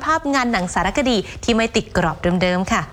ภาพงานหนังสารคดีที่ไม่ติดกรอบเดิมๆค่ะ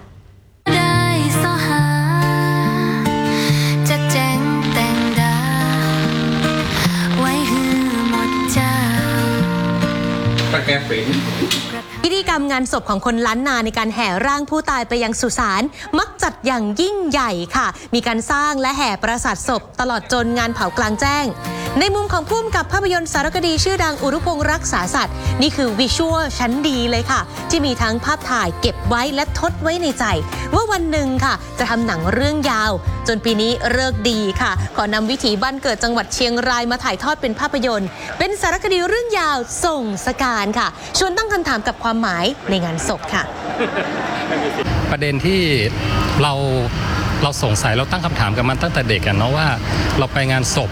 พิธีกรรมงานศพของคนล้านนาในการแห่ร่างผู้ตายไปยังสุสานมักจัดอย่างยิ่งใหญ่ค่ะมีการสร้างและแห่ปราสาทศพตลอดจนงานเผากลางแจ้งในมุมของผู้กำกับภาพยนตร์สารคดีชื่อดังอุรุพงษ์รักษาสัตว์นี่คือวิชวลชั้นดีเลยค่ะที่มีทั้งภาพถ่ายเก็บไว้และทดไว้ในใจว่าวันหนึ่งค่ะจะทำหนังเรื่องยาวจนปีนี้ฤกษ์ดีค่ะขอนำวิถีบ้านเกิดจังหวัดเชียงรายมาถ่ายทอดเป็นภาพยนตร์เป็นสารคดีเรื่องยาวส่งสการค่ะชวนตั้งคำถามกับความหมายในงานศพค่ะประเด็นที่เราสงสัยเราตั้งคำถามกับมันตั้งแต่เด็กกันเนาะว่าเราไปงานศพ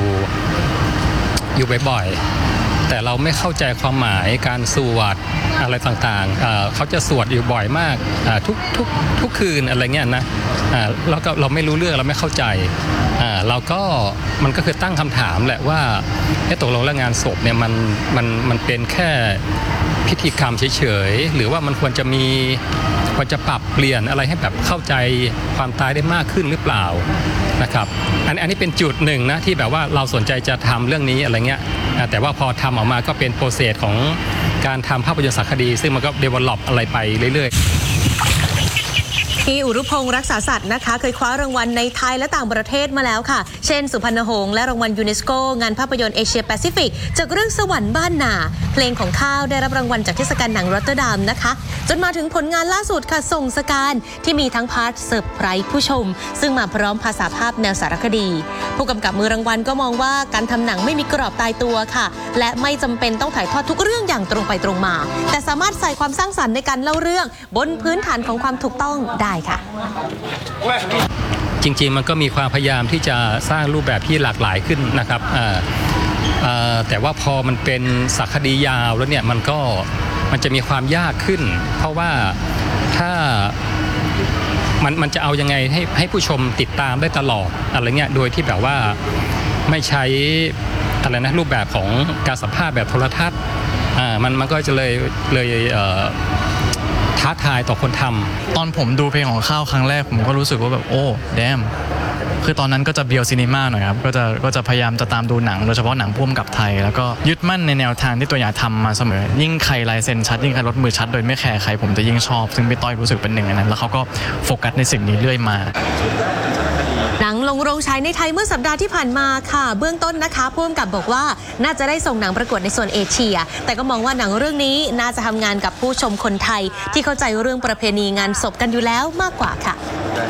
อยู่บ่อยๆแต่เราไม่เข้าใจความหมายการสวดอะไรต่างๆเขาจะสวดอยู่บ่อยมากทุกคืนอะไรเงี้ยนะแล้วก็เราไม่รู้เรื่องเราไม่เข้าใจเราก็มันก็คือตั้งคำถามแหละว่าตกลงแล้วงานศพเนี่ยมันเป็นแค่พิธีกรรมเฉยๆหรือว่ามันควรจะปรับเปลี่ยนอะไรให้แบบเข้าใจความตายได้มากขึ้นหรือเปล่านะครับอันนี้เป็นจุดหนึ่งนะที่แบบว่าเราสนใจจะทำเรื่องนี้อะไรเงี้ยแต่ว่าพอทำออกมาก็เป็นโปรเซสของการทำภาพยนตร์สารคดีซึ่งมันก็เดเวลลอปอะไรไปเรื่อยๆที่อุรุพงษ์รักษาสัตว์นะคะเคยคว้ารางวัลในไทยและต่างประเทศมาแล้วค่ะเช่นสุพรรณหงษ์และรางวัลยูเนสโกงานภาพยนตร์เอเชียแปซิฟิกจากเรื่องสวรรค์บ้านนาเพลงของข้าวได้รับรางวัลจากเทศกาลหนังรอตเตอร์ดัมนะคะจนมาถึงผลงานล่าสุดค่ะส่งสการที่มีทั้งพาร์ทเซอร์ไพรส์ผู้ชมซึ่งมาพร้อมภาษาภาพแนวสารคดีผู้กำกับมือรางวัลก็มองว่าการทำหนังไม่มีกรอบตายตัวค่ะและไม่จำเป็นต้องถ่ายทอดทุกเรื่องอย่างตรงไปตรงมาแต่สามารถใส่ความสร้างสรรค์ในการเล่าเรื่องบนพื้นฐานของความถูกต้องได้ค่ะจริงๆมันก็มีความพยายามที่จะสร้างรูปแบบที่หลากหลายขึ้นนะครับแต่ว่าพอมันเป็นสารคดียาวแล้วเนี่ยมันจะมีความยากขึ้นเพราะว่าถ้ามันจะเอายังไงให้ผู้ชมติดตามได้ตลอดอะไรเงี้ยโดยที่แบบว่าไม่ใช้อะไรนะรูปแบบของการสัมภาษณ์แบบโทรทัศน์มันก็จะเลยท้าทายต่อคนทำตอนผมดูเพลงของข้าวครั้งแรกผมก็รู้สึกว่าแบบโอ้แดมคือตอนนั้นก็จะเบียวซีนีมาหน่อยครับก็จะพยายามจะตามดูหนังโดยเฉพาะหนังพุ่มกับไทยแล้วก็ยึดมั่นในแนวทางที่ตัวอยากทำมาเสมอยิ่งใครลายเซ็นชัดยิ่งใครลดมือชัดโดยไม่แคร์ใครผมจะยิ่งชอบซึ่งพี่ต้อยรู้สึกเป็นหนึ่งในนั้นแล้วเขาก็โฟกัสในสิ่งนี้เรื่อยมาหนังลงโรงฉายในไทยเมื่อสัปดาห์ที่ผ่านมาค่ะเบื้องต้นนะคะผู้กำกับบอกว่าน่าจะได้ส่งหนังประกวดในโซนเอเชียแต่ก็มองว่าหนังเรื่องนี้น่าจะทำงานกับผู้ชมคนไทยที่เข้าใจเรื่องประเพณีงานศพกันอยู่แล้วมากกว่าค่ะ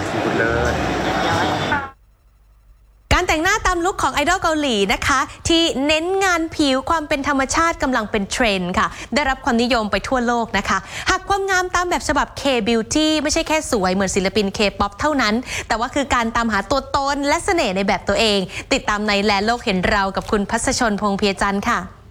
การแต่งหน้าตามลุคของไอดอลเกาหลีนะคะที่เน้นงานผิวความเป็นธรรมชาติกำลังเป็นเทรนด์ค่ะได้รับความนิยมไปทั่วโลกนะคะหากความงามตามแบบฉบับ K-Beauty ไม่ใช่แค่สวยเหมือนศิลปิน K-POP เท่านั้นแต่ว่าคือการตามหาตัวตนและเสน่ห์ในแบบตัวเองติดตามในแลโลกเห็นเรากับคุณพัชชนพงษ์เพียรจันทร์ค่ะ